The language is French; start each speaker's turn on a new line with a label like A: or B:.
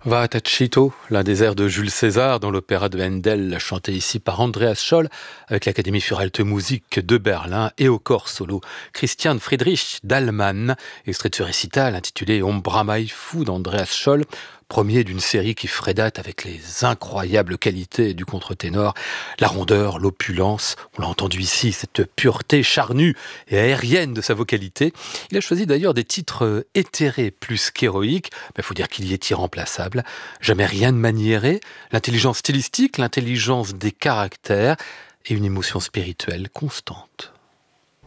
A: Va Tacito, l'un des airs de Jules César dans l'opéra de Handel, chanté ici par Andreas Scholl avec l'Académie für Alte Musik de Berlin et au corps solo Christian Friedrich Dahlmann, extrait de ce récital intitulé Ombra mai fu d'Andreas Scholl, premier d'une série qui ferait date avec les incroyables qualités du contre-ténor, la rondeur, l'opulence, on l'a entendu ici, cette pureté charnue et aérienne de sa vocalité. Il a choisi d'ailleurs des titres éthérés plus qu'héroïques, mais il faut dire qu'il y est irremplaçable. Jamais rien de maniéré, l'intelligence stylistique, l'intelligence des caractères et une émotion spirituelle constante.